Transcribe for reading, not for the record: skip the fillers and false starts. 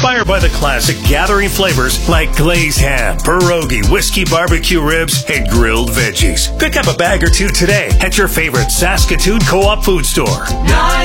inspired by the classic gathering flavors like glazed ham, pierogi, whiskey barbecue ribs, and grilled veggies. Pick up a bag or two today at your favorite Saskatoon Co-op food store.